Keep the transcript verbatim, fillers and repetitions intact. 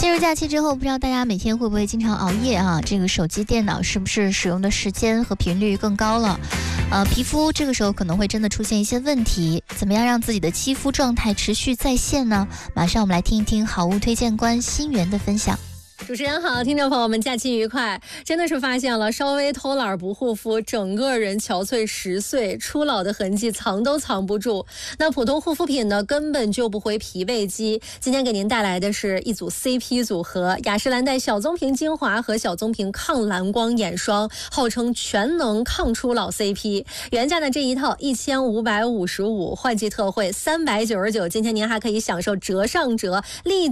进入假期之后，不知道大家每天会不会经常熬夜啊？这个手机、电脑是不是使用的时间和频率更高了？呃，皮肤这个时候可能会真的出现一些问题，怎么样让自己的肌肤状态持续在线呢？马上我们来听一听好物推荐官新源的分享。 主持人好，听众朋友们，假期愉快！真的是发现了，稍微偷懒不护肤，整个人憔悴十岁，初老的痕迹藏都藏不住。那普通护肤品呢，根本救不回脾胃肌。今天给您带来的是一组 C P 组合，雅诗兰黛小棕瓶精华和小棕瓶抗蓝光眼霜，号称全能抗初老 C P。原价的这一套一千五百五十五，换季特惠三百九十九，今天您还可以享受折上折，立